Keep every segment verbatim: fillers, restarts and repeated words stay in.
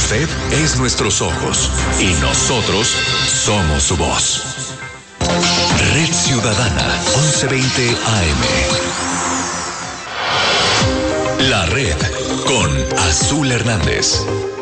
Usted es nuestros ojos y nosotros somos su voz. Red Ciudadana, once veinte A M. La Red con Azul Hernández.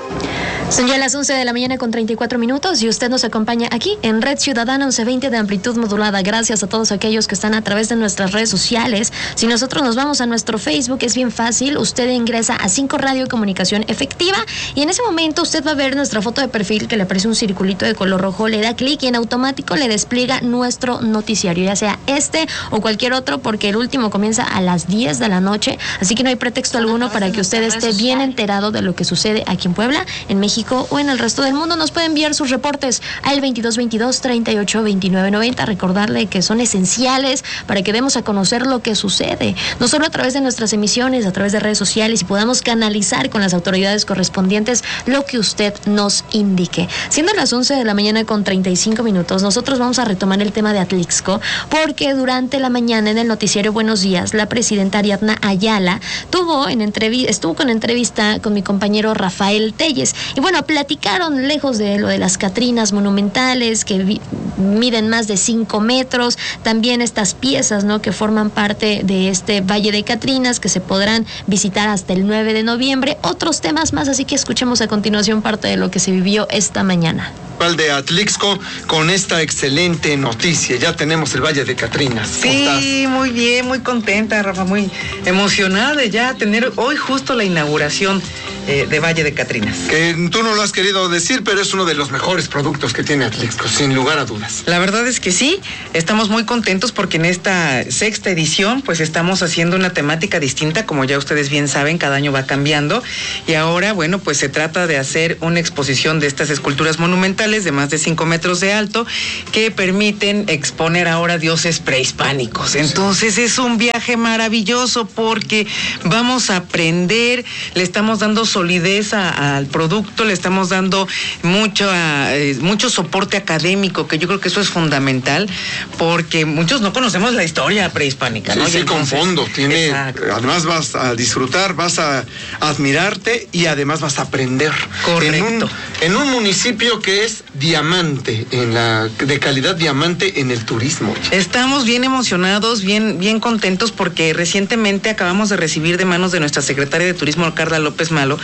Son ya las once de la mañana con treinta y cuatro minutos y usted nos acompaña aquí en Red Ciudadana once veinte de amplitud modulada. Gracias a todos aquellos que están a través de nuestras redes sociales. Si nosotros nos vamos a nuestro Facebook, es bien fácil. Usted ingresa a cinco Radio Comunicación Efectiva y en ese momento usted va a ver nuestra foto de perfil que le aparece un circulito de color rojo. Le da clic y en automático le despliega nuestro noticiario, ya sea este o cualquier otro, porque el último comienza a las diez de la noche. Así que no hay pretexto alguno para que usted esté bien enterado de lo que sucede aquí en Puebla, en México o en el resto del mundo. Nos puede enviar sus reportes al veintidós veintidós, treinta y ocho, veintinueve noventa. Recordarle que son esenciales para que demos a conocer lo que sucede, no solo a través de nuestras emisiones, a través de redes sociales, y podamos canalizar con las autoridades correspondientes lo que usted nos indique. Siendo las once de la mañana con treinta y cinco minutos, nosotros vamos a retomar el tema de Atlixco, porque durante la mañana en el noticiario Buenos Días, la presidenta Ariadna Ayala tuvo en entrevista, estuvo con entrevista con mi compañero Rafael Telles, y bueno, platicaron lejos de lo de las Catrinas monumentales que vi, miden más de cinco metros, también estas piezas, ¿no?, que forman parte de este Valle de Catrinas, que se podrán visitar hasta el nueve de noviembre, otros temas más, así que escuchemos a continuación parte de lo que se vivió esta mañana. De Atlixco con esta excelente noticia. Ya tenemos el Valle de Catrinas. Sí, muy bien, muy contenta, Rafa, muy emocionada de ya tener hoy justo la inauguración eh, de Valle de Catrinas. Que tú no lo has querido decir, pero es uno de los mejores productos que tiene Atlixco, sin lugar a dudas. La verdad es que sí, estamos muy contentos porque en esta sexta edición pues estamos haciendo una temática distinta, como ya ustedes bien saben, cada año va cambiando, y ahora, bueno, pues se trata de hacer una exposición de estas esculturas monumentales de más de cinco metros de alto que permiten exponer ahora dioses prehispánicos. Entonces es un viaje maravilloso porque vamos a aprender, le estamos dando solidez a, al producto, le estamos dando mucho, a, eh, mucho soporte académico, que yo creo que eso es fundamental porque muchos no conocemos la historia prehispánica, ¿no? Sí, sí, con fondo. Tiene, además vas a disfrutar, vas a admirarte y además vas a aprender. Correcto. En un, en un municipio que es diamante, en la de calidad diamante en el turismo. Estamos bien emocionados, bien, bien contentos porque recientemente acabamos de recibir de manos de nuestra secretaria de Turismo, Carla López Malo,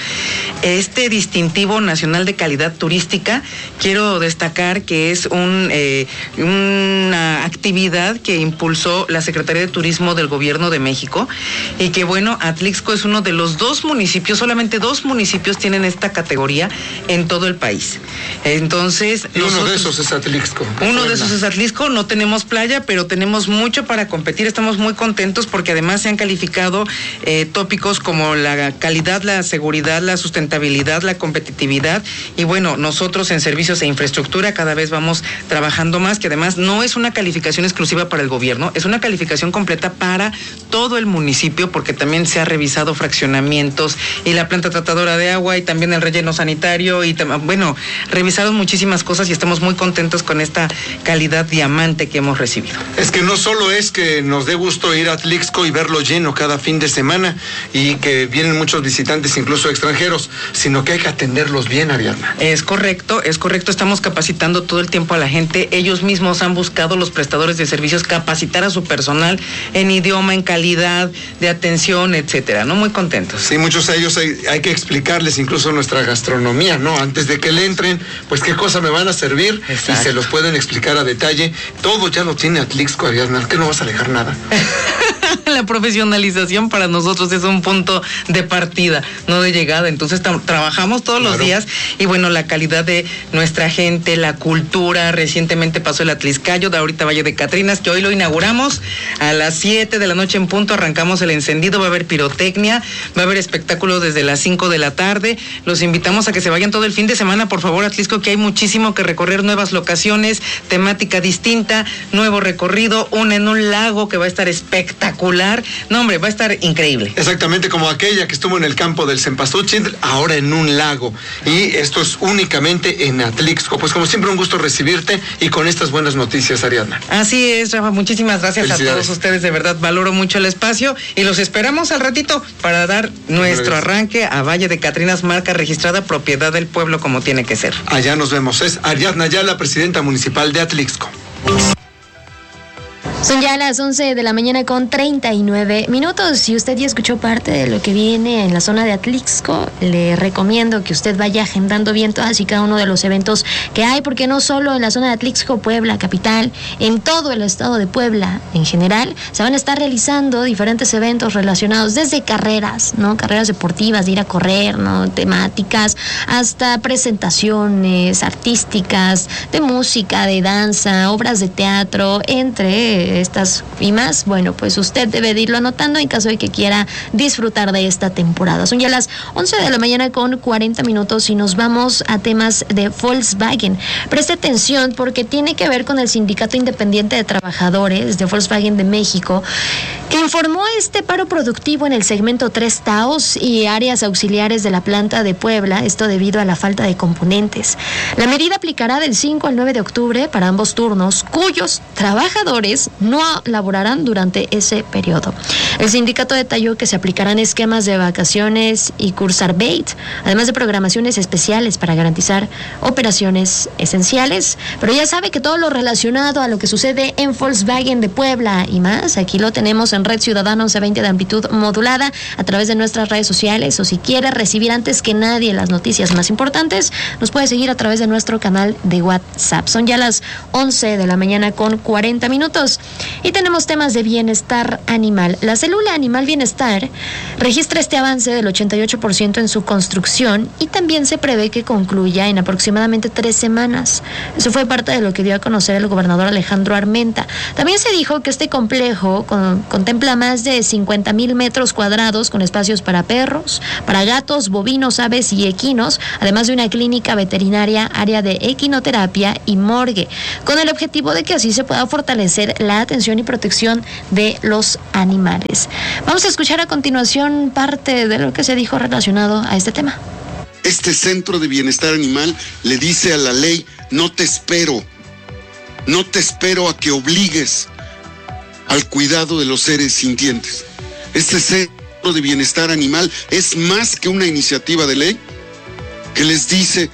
este distintivo nacional de calidad turística. Quiero destacar que es un, eh, una actividad que impulsó la Secretaría de Turismo del Gobierno de México y que, bueno, Atlixco es uno de los dos municipios, solamente dos municipios tienen esta categoría en todo el país. Entonces, Entonces, y uno de esos es Atlixco. Uno de esos es Atlixco, no tenemos playa, pero tenemos mucho para competir. Estamos muy contentos porque además se han calificado eh, tópicos como la calidad, la seguridad, la sustentabilidad, la competitividad. Y bueno, nosotros en servicios e infraestructura cada vez vamos trabajando más, que además no es una calificación exclusiva para el gobierno, es una calificación completa para todo el municipio, porque también se ha revisado fraccionamientos y la planta tratadora de agua y también el relleno sanitario y bueno, revisaron muchísimas cosas y estamos muy contentos con esta calidad diamante que hemos recibido. Es que no solo es que nos dé gusto ir a Atlixco y verlo lleno cada fin de semana y que vienen muchos visitantes, incluso extranjeros, sino que hay que atenderlos bien, Ariadna. Es correcto, es correcto, estamos capacitando todo el tiempo a la gente. Ellos mismos han buscado, los prestadores de servicios, capacitar a su personal en idioma, en calidad de atención, etcétera, ¿no? Muy contentos. Sí, muchos de ellos hay, hay que explicarles incluso nuestra gastronomía, ¿no? Antes de que le entren, pues qué cosa me van a servir. Exacto. Y se los pueden explicar a detalle. Todo ya lo tiene Atlixco, Ariadna, que no vas a dejar nada. La profesionalización para nosotros es un punto de partida, no de llegada. Entonces tra- trabajamos todos claro. los días y bueno, la calidad de nuestra gente, la cultura. Recientemente pasó el Atlixcayo, de ahorita Valle de Catrinas, que hoy lo inauguramos a las siete de la noche en punto, arrancamos el encendido, va a haber pirotecnia, va a haber espectáculos desde las cinco de la tarde. Los invitamos a que se vayan todo el fin de semana, por favor, a Atlixco, que hay muchísimo que recorrer, nuevas locaciones, temática distinta, nuevo recorrido, un en un lago que va a estar espectacular. bailar. No, hombre, va a estar increíble. Exactamente como aquella que estuvo en el campo del Cempasúchil, ahora en un lago. Y esto es únicamente en Atlixco. Pues como siempre, un gusto recibirte y con estas buenas noticias, Ariadna. Así es, Rafa. Muchísimas gracias a todos ustedes. De verdad, valoro mucho el espacio y los esperamos al ratito para dar nuestro arranque a Valle de Catrinas, marca registrada, propiedad del pueblo como tiene que ser. Allá nos vemos. Es Ariadna Ayala, presidenta municipal de Atlixco. Son ya las once de la mañana con treinta y nueve minutos. Si usted ya escuchó parte de lo que viene en la zona de Atlixco, le recomiendo que usted vaya agendando bien todas y cada uno de los eventos que hay, porque no solo en la zona de Atlixco, Puebla, capital, en todo el estado de Puebla en general, se van a estar realizando diferentes eventos relacionados desde carreras, ¿no? Carreras deportivas, de ir a correr, ¿no? Temáticas, hasta presentaciones artísticas, de música, de danza, obras de teatro, entre estas y más. Bueno, pues usted debe de irlo anotando en caso de que quiera disfrutar de esta temporada. Son ya las once de la mañana con cuarenta minutos y nos vamos a temas de Volkswagen. Preste atención porque tiene que ver con el Sindicato Independiente de Trabajadores de Volkswagen de México, que informó este paro productivo en el segmento tres Taos y áreas auxiliares de la planta de Puebla, esto debido a la falta de componentes. La medida aplicará del cinco al nueve de octubre para ambos turnos, cuyos trabajadores no laborarán durante ese periodo. El sindicato detalló que se aplicarán esquemas de vacaciones y Kurzarbeit, además de programaciones especiales para garantizar operaciones esenciales. Pero ya sabe que todo lo relacionado a lo que sucede en Volkswagen de Puebla y más, aquí lo tenemos en Red Ciudadana once veinte de amplitud modulada a través de nuestras redes sociales, o si quiere recibir antes que nadie las noticias más importantes, nos puede seguir a través de nuestro canal de WhatsApp. Son ya las once de la mañana con cuarenta minutos. Y tenemos temas de bienestar animal. La célula Animal Bienestar registra este avance del ochenta y ocho por ciento en su construcción y también se prevé que concluya en aproximadamente tres semanas. Eso fue parte de lo que dio a conocer el gobernador Alejandro Armenta. También se dijo que este complejo con, contempla más de cincuenta mil metros cuadrados con espacios para perros, para gatos, bovinos, aves y equinos, además de una clínica veterinaria, área de equinoterapia y morgue, con el objetivo de que así se pueda fortalecer la atención y protección de los animales. Vamos a escuchar a continuación parte de lo que se dijo relacionado a este tema. Este centro de bienestar animal le dice a la ley: no te espero, no te espero a que obligues al cuidado de los seres sintientes. Este centro de bienestar animal es más que una iniciativa de ley que les dice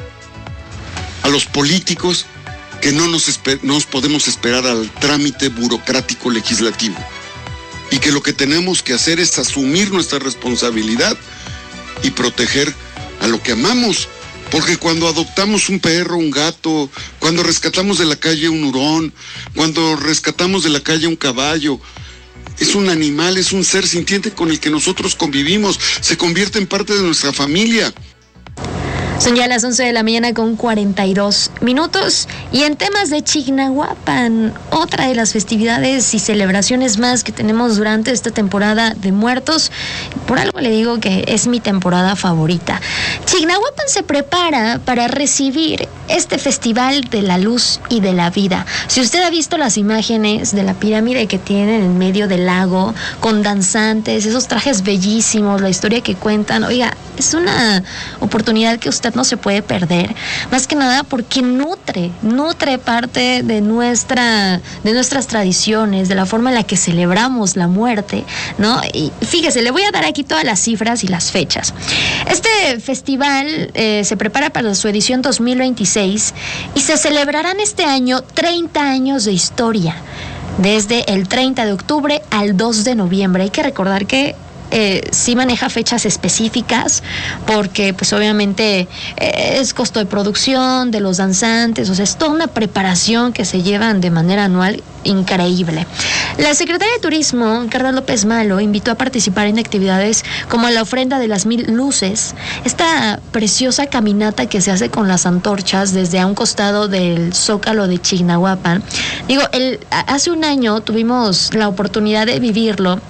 a los políticos que no nos, esper- no nos podemos esperar al trámite burocrático legislativo y que lo que tenemos que hacer es asumir nuestra responsabilidad y proteger a lo que amamos, porque cuando adoptamos un perro, un gato, cuando rescatamos de la calle un hurón, cuando rescatamos de la calle un caballo, es un animal, es un ser sintiente con el que nosotros convivimos, se convierte en parte de nuestra familia. Son ya las once de la mañana con cuarenta y dos minutos. Y en temas de Chignahuapan, otra de las festividades y celebraciones más que tenemos durante esta temporada de muertos, por algo le digo que es mi temporada favorita. Chignahuapan se prepara para recibir este festival de la luz y de la vida. Si usted ha visto las imágenes de la pirámide que tienen en medio del lago, con danzantes, esos trajes bellísimos, la historia que cuentan, oiga, es una oportunidad que usted no se puede perder, más que nada porque nutre, nutre parte de nuestra, de nuestras tradiciones, de la forma en la que celebramos la muerte, ¿no? Y fíjese, le voy a dar aquí todas las cifras y las fechas. Este festival eh, se prepara para su edición dos mil veintiséis y se celebrarán este año treinta años de historia, desde el treinta de octubre al dos de noviembre. Hay que recordar que Eh, sí maneja fechas específicas porque pues obviamente eh, es costo de producción de los danzantes, o sea, es toda una preparación que se llevan de manera anual increíble. La secretaria de Turismo, Carla López Malo, invitó a participar en actividades como la ofrenda de las mil luces, esta preciosa caminata que se hace con las antorchas desde a un costado del Zócalo de Chignahuapan. Digo, el, hace un año tuvimos la oportunidad de vivirlo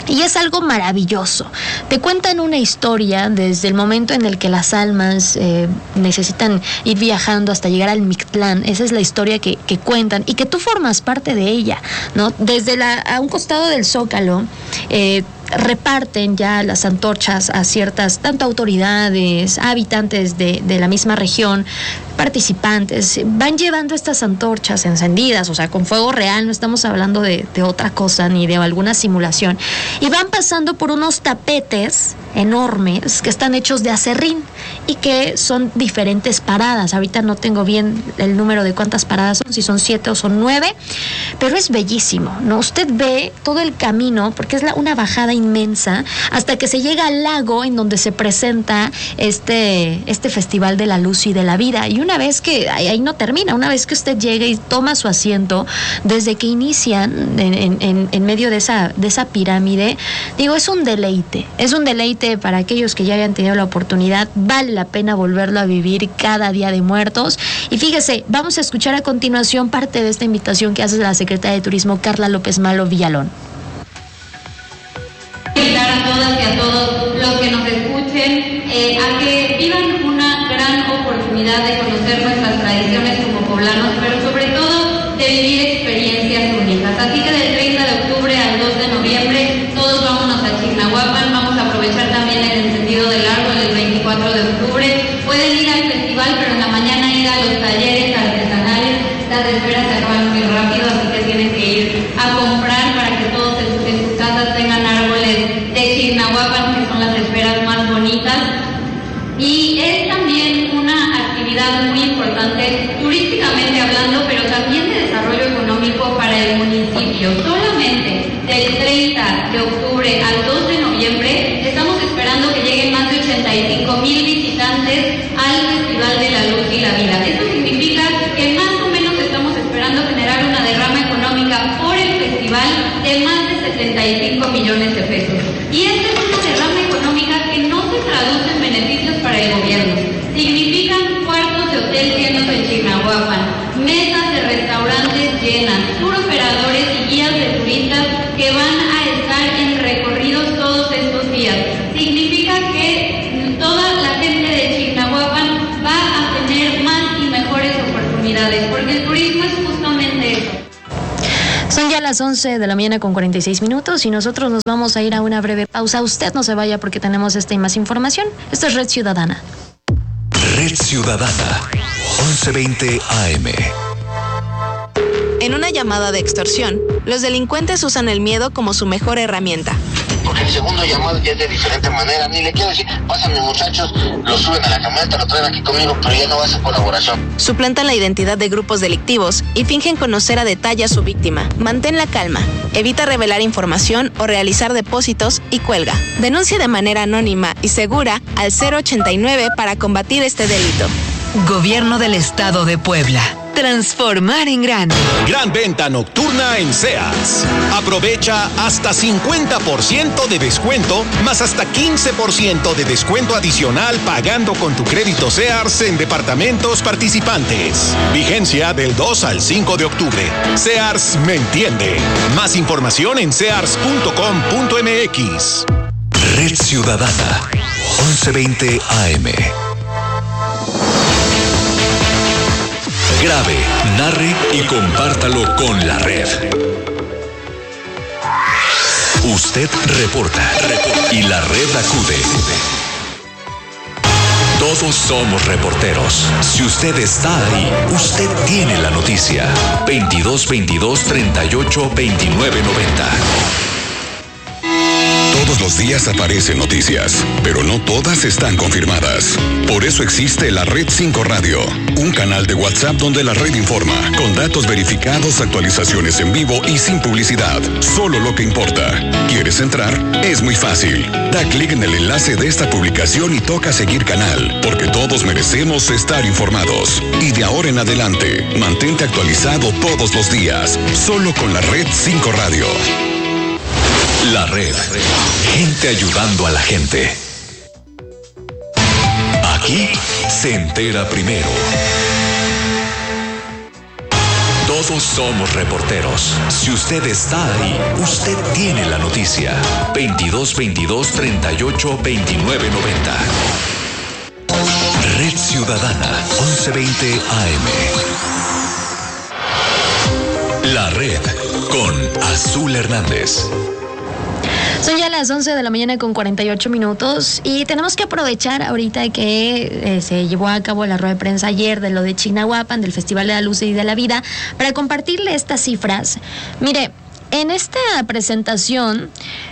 Y es algo maravilloso. Te cuentan una historia desde el momento en el que las almas eh, necesitan ir viajando hasta llegar al Mictlán. Esa es la historia que, que cuentan y que tú formas parte de ella, ¿no? Desde la, a un costado del Zócalo, eh, reparten ya las antorchas a ciertas, tanto autoridades, habitantes de, de la misma región, participantes, van llevando estas antorchas encendidas, o sea, con fuego real, no estamos hablando de, de otra cosa ni de alguna simulación, y van pasando por unos tapetes enormes que están hechos de acerrín y que son diferentes paradas. Ahorita no tengo bien el número de cuántas paradas son, si son siete o son nueve, pero es bellísimo, ¿no? Usted ve todo el camino, porque es la, una bajada inmensa, hasta que se llega al lago en donde se presenta este, este Festival de la Luz y de la Vida. Y una vez que, ahí, ahí no termina, una vez que usted llega y toma su asiento, desde que inician en, en, en medio de esa, de esa pirámide, digo, es un deleite, es un deleite para aquellos que ya hayan tenido la oportunidad, vale la pena volverlo a vivir cada Día de Muertos. Y fíjese, vamos a escuchar a continuación parte de esta invitación que hace la secretaria de Turismo, Carla López Malo Villalón. Invitar a todas y a todos los que nos escuchen eh, a que vivan una gran oportunidad de conocer nuestras tradiciones como poblanos, pero sobre todo de vivir experiencias únicas. Así que del treinta de octubre al dos de noviembre, todos vámonos a Chignahuapan. Vamos a aprovechar también el encendido del árbol el veinticuatro de octubre. Pueden ir al festival, pero en la mañana ir a los talleres artesanales. Las esferas se acaban muy rápido, así que tienen que ir a comprar para que todos en sus, en sus casas tengan árboles de Chignahuapan, que son las esferas más bonitas. Y es también una actividad muy importante turísticamente hablando, pero también de desarrollo económico para el municipio. Solamente del treinta de octubre al dos de noviembre estamos esperando que lleguen más de ochenta y cinco mil visitantes al Festival de la Luz y la Vida. Esto significa que más o menos estamos esperando generar una derrama económica por el festival de más de setenta y cinco millones de pesos. Y esta es una derrama económica que no se traduce en beneficios para el gobierno. Significan cuartos de hotel llenos en Chignahuapan, mesas de restaurantes llenas, tour operadores y guías de turistas que van a estar en recorridos todos estos días. Significa que toda la gente de Chignahuapan va a tener más y mejores oportunidades, porque el turismo es justamente eso. Son ya las once de la mañana con cuarenta y seis minutos y nosotros nos vamos a ir a una breve pausa. Usted no se vaya porque tenemos esta y más información. Esto es Red Ciudadana. Red Ciudadana, once veinte A M. En una llamada de extorsión, los delincuentes usan el miedo como su mejor herramienta. Porque el segundo llamado ya es de diferente manera. Ni le quiero decir, pásame muchachos, lo suben a la camioneta, lo traen aquí conmigo, pero ya no va a ser colaboración. Suplantan la identidad de grupos delictivos y fingen conocer a detalle a su víctima. Mantén la calma, evita revelar información o realizar depósitos y cuelga. Denuncia de manera anónima y segura al cero ochenta y nueve para combatir este delito. Gobierno del Estado de Puebla. Transformar en grande. Gran venta nocturna en Sears. Aprovecha hasta cincuenta por ciento de descuento, más hasta quince por ciento de descuento adicional pagando con tu crédito Sears en departamentos participantes. Vigencia del dos al cinco de octubre. Sears me entiende. Más información en sears punto com punto m x. Red Ciudadana, once veinte A M. Grabe, narre y compártalo con la red. Usted reporta, reporta y la red acude. Todos somos reporteros. Si usted está ahí, usted tiene la noticia. veintidós veintidós treinta y ocho veintinueve noventa. Todos los días aparecen noticias, pero no todas están confirmadas. Por eso existe la Red cinco Radio, un canal de WhatsApp donde la red informa, con datos verificados, actualizaciones en vivo y sin publicidad. Solo lo que importa. ¿Quieres entrar? Es muy fácil. Da clic en el enlace de esta publicación y toca seguir canal, porque todos merecemos estar informados. Y de ahora en adelante, mantente actualizado todos los días, solo con la Red cinco Radio. La red. Gente ayudando a la gente. Aquí se entera primero. Todo Todos somos reporteros. Si usted está ahí, usted tiene la noticia. veintidós veintidós treinta y ocho veintinueve noventa. Red Ciudadana, once veinte A M. La Red con Azul Hernández. Son ya las once de la mañana con cuarenta y ocho minutos y tenemos que aprovechar ahorita que eh, se llevó a cabo la rueda de prensa ayer de lo de Chignahuapan, del Festival de la Luz y de la Vida, para compartirle estas cifras. Mire, en esta presentación,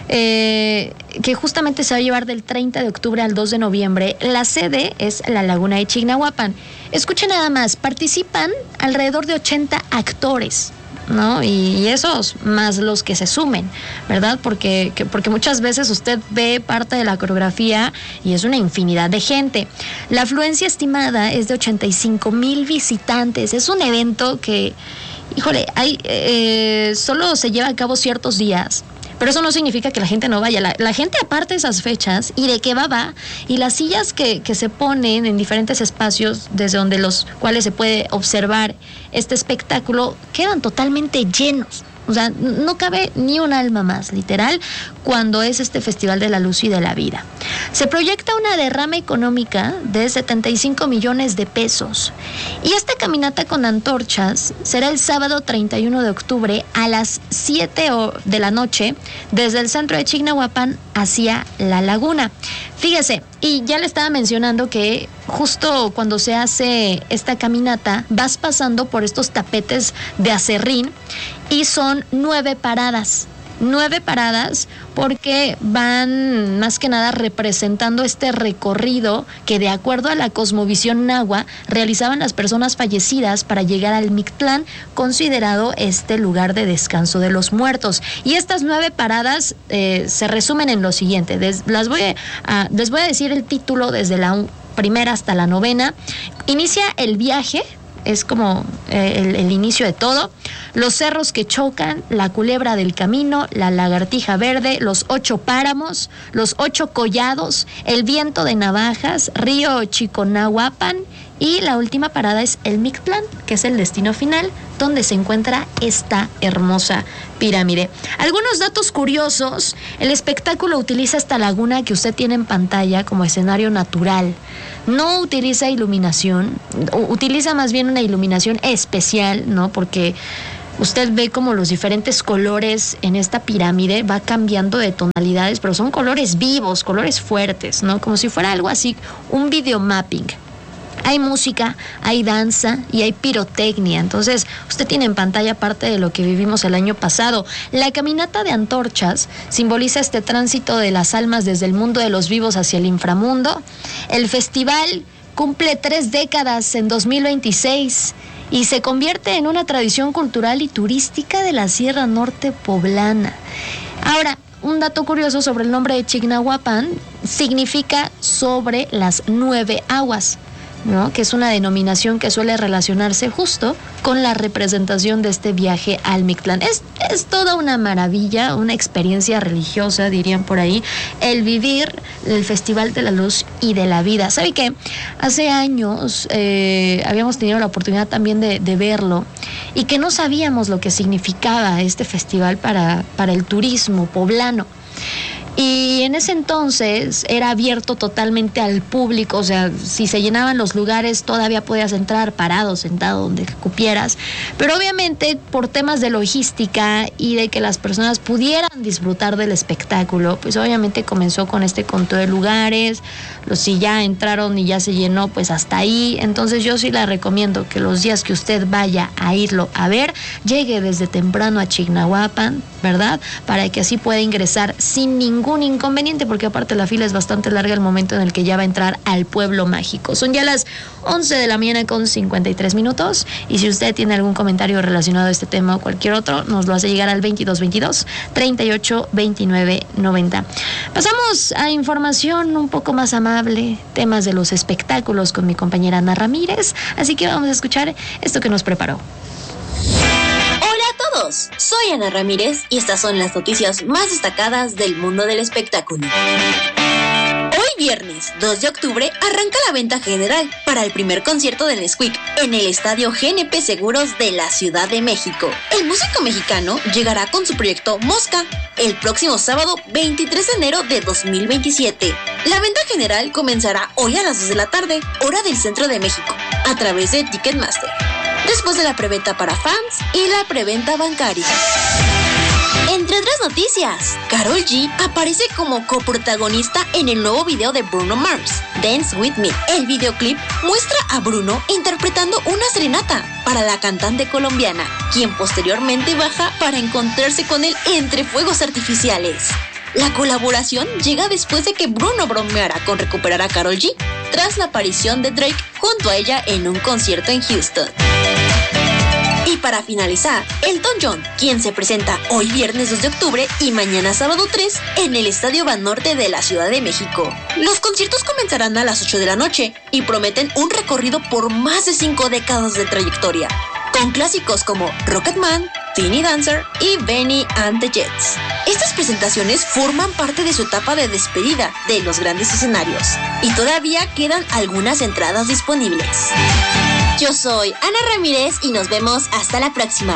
eh, que justamente se va a llevar del treinta de octubre al dos de noviembre, la sede es la Laguna de Chignahuapan. Escuchen nada más, participan alrededor de ochenta actores, ¿no? Y, y esos más los que se sumen, ¿verdad? Porque, que, porque muchas veces usted ve parte de la coreografía y es una infinidad de gente. La afluencia estimada es de ochenta y cinco mil visitantes. Es un evento que, híjole, hay, eh, solo se lleva a cabo ciertos días. Pero eso no significa que la gente no vaya. La, la gente aparte de esas fechas y de qué va, va. Y las sillas que, que se ponen en diferentes espacios desde donde los cuales se puede observar este espectáculo quedan totalmente llenos. O sea, no cabe ni un alma más, literal, cuando es este Festival de la Luz y de la Vida. Se proyecta una derrama económica de setenta y cinco millones de pesos. Y esta caminata con antorchas será el sábado treinta y uno de octubre a las siete de la noche desde el centro de Chignahuapan hacia la laguna. Fíjese, y ya le estaba mencionando que justo cuando se hace esta caminata vas pasando por estos tapetes de acerrín y son nueve paradas. Nueve paradas porque van más que nada representando este recorrido que, de acuerdo a la cosmovisión nahua, realizaban las personas fallecidas para llegar al Mictlán, considerado este lugar de descanso de los muertos. Y estas nueve paradas eh, se resumen en lo siguiente. Des, las voy a, a, les voy a decir el título desde la primera hasta la novena. Inicia el viaje. Es como eh, el, el inicio de todo. Los cerros que chocan, la culebra del camino, la lagartija verde, los ocho páramos, los ocho collados, el viento de navajas, río Chiconahuapan, y la última parada es el Mictlán, que es el destino final donde se encuentra esta hermosa pirámide. Algunos datos curiosos: el espectáculo utiliza esta laguna que usted tiene en pantalla como escenario natural. No utiliza iluminación, utiliza más bien una iluminación especial, ¿no? Porque usted ve como los diferentes colores en esta pirámide va cambiando de tonalidades, pero son colores vivos, colores fuertes, ¿no? Como si fuera algo así, un videomapping. Hay música, hay danza y hay pirotecnia. Entonces, usted tiene en pantalla parte de lo que vivimos el año pasado. La caminata de antorchas simboliza este tránsito de las almas desde el mundo de los vivos hacia el inframundo. El festival cumple tres décadas en dos mil veintiséis y se convierte en una tradición cultural y turística de la Sierra Norte poblana. Ahora, un dato curioso sobre el nombre de Chignahuapan: significa sobre las nueve aguas, ¿no? Que es una denominación que suele relacionarse justo con la representación de este viaje al Mictlán. Es, es toda una maravilla, una experiencia religiosa, dirían por ahí, el vivir el Festival de la Luz y de la Vida. ¿Sabe qué? Hace años eh, habíamos tenido la oportunidad también de, de verlo, y que no sabíamos lo que significaba este festival para, para el turismo poblano. Y en ese entonces era abierto totalmente al público, o sea, si se llenaban los lugares todavía podías entrar parado, sentado, donde cupieras, pero obviamente por temas de logística y de que las personas pudieran disfrutar del espectáculo, pues obviamente comenzó con este conteo de lugares. Los si ya entraron y ya se llenó, pues hasta ahí. Entonces yo sí le recomiendo que los días que usted vaya a irlo a ver, llegue desde temprano a Chignahuapan, ¿verdad? Para que así pueda ingresar sin ningún ningún inconveniente, porque aparte la fila es bastante larga el momento en el que ya va a entrar al pueblo mágico. Son ya las once de la mañana con cincuenta y tres minutos, y si usted tiene algún comentario relacionado a este tema o cualquier otro, nos lo hace llegar al veintidós veintidós treinta y ocho veintinueve noventa. Pasamos a información un poco más amable, temas de los espectáculos con mi compañera Ana Ramírez, así que vamos a escuchar esto que nos preparó. Hola a todos, soy Ana Ramírez y estas son las noticias más destacadas del mundo del espectáculo. Hoy viernes dos de octubre arranca la venta general para el primer concierto de Nesquik en el estadio G N P Seguros de la Ciudad de México. El músico mexicano llegará con su proyecto Mosca el próximo sábado veintitrés de enero de dos mil veintisiete. La venta general comenzará hoy a las dos de la tarde, hora del centro de México, a través de Ticketmaster, después de la preventa para fans y la preventa bancaria. Entre otras noticias, Karol G aparece como coprotagonista en el nuevo video de Bruno Mars, Dance With Me. El videoclip muestra a Bruno interpretando una serenata para la cantante colombiana, quien posteriormente baja para encontrarse con él entre fuegos artificiales. La colaboración llega después de que Bruno bromeara con recuperar a Karol G tras la aparición de Drake junto a ella en un concierto en Houston. Y para finalizar, Elton John, quien se presenta hoy viernes dos de octubre y mañana sábado tres en el Estadio Banorte de la Ciudad de México. Los conciertos comenzarán a las ocho de la noche y prometen un recorrido por más de cinco décadas de trayectoria, con clásicos como Rocketman, Tiny Dancer y Benny and the Jets. Estas presentaciones forman parte de su etapa de despedida de los grandes escenarios y todavía quedan algunas entradas disponibles. Yo soy Ana Ramírez y nos vemos hasta la próxima.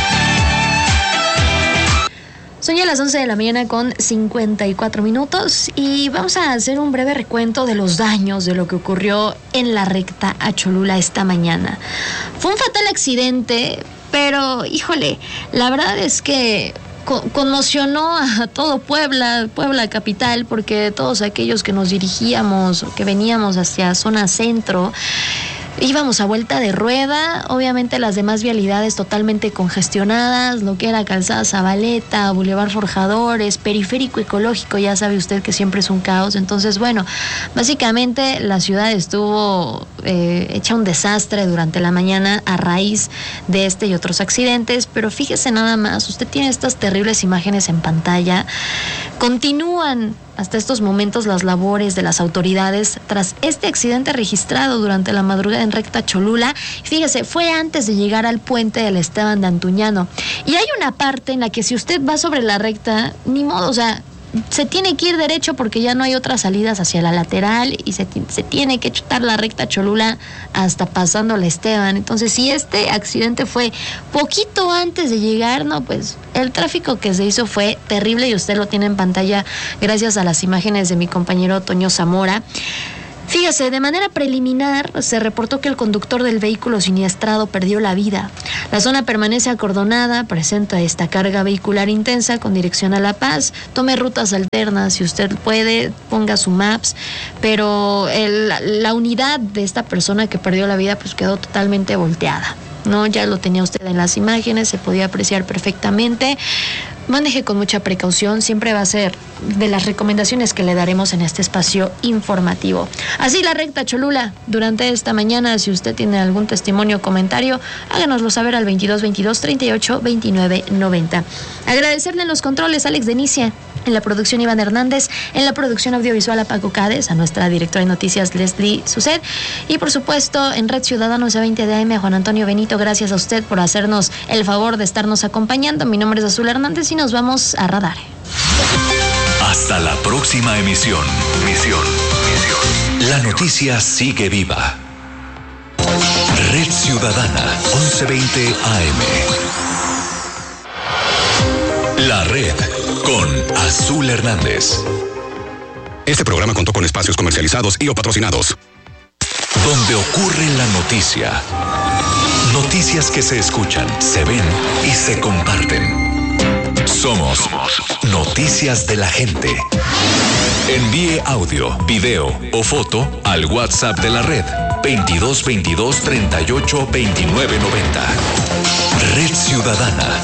Son ya las once de la mañana con cincuenta y cuatro minutos y vamos a hacer un breve recuento de los daños de lo que ocurrió en la recta a Cholula esta mañana. Fue un fatal accidente, pero híjole, la verdad es que co- conmocionó a todo Puebla, Puebla capital, porque todos aquellos que nos dirigíamos o que veníamos hacia zona centro, íbamos a vuelta de rueda, obviamente las demás vialidades totalmente congestionadas, lo que era Calzada Zabaleta, Boulevard Forjadores, Periférico Ecológico, ya sabe usted que siempre es un caos. Entonces, bueno, básicamente la ciudad estuvo eh, hecha un desastre durante la mañana a raíz de este y otros accidentes, pero fíjese nada más, usted tiene estas terribles imágenes en pantalla. Continúan hasta estos momentos las labores de las autoridades tras este accidente registrado durante la madrugada en recta Cholula. Fíjese, fue antes de llegar al puente del Esteban de Antuñano. Y hay una parte en la que si usted va sobre la recta, ni modo, o sea, se tiene que ir derecho porque ya no hay otras salidas hacia la lateral y se, se tiene que chutar la recta Cholula hasta pasando la Esteban. Entonces, si este accidente fue poquito antes de llegar, no, pues el tráfico que se hizo fue terrible y usted lo tiene en pantalla gracias a las imágenes de mi compañero Toño Zamora. Fíjese, de manera preliminar se reportó que el conductor del vehículo siniestrado perdió la vida. La zona permanece acordonada, presenta esta carga vehicular intensa con dirección a La Paz. Tome rutas alternas, si usted puede, ponga su Maps, pero el, la unidad de esta persona que perdió la vida pues quedó totalmente volteada, ¿no? Ya lo tenía usted en las imágenes, se podía apreciar perfectamente. Maneje con mucha precaución, siempre va a ser de las recomendaciones que le daremos en este espacio informativo. Así la recta Cholula durante esta mañana. Si usted tiene algún testimonio o comentario, háganoslo saber al veintidós veintidós treinta y ocho veintinueve noventa. Agradecerle en los controles Alex Denicia, en la producción Iván Hernández, en la producción audiovisual a Paco Cades, a nuestra directora de noticias Leslie Suced y por supuesto en Red Ciudadana once veinte de A M a Juan Antonio Benito. Gracias a usted por hacernos el favor de estarnos acompañando. Mi nombre es Azul Hernández y nos vamos a Radar. Hasta la próxima emisión. Misión, misión. La noticia sigue viva. Red Ciudadana once veinte A M. La Red con Azul Hernández. Este programa contó con espacios comercializados y o patrocinados. Donde ocurre la noticia. Noticias que se escuchan, se ven y se comparten. Somos Noticias de la Gente. Envíe audio, video o foto al WhatsApp de la red veintidós veintidós treinta y ocho veintinueve noventa. Red Ciudadana.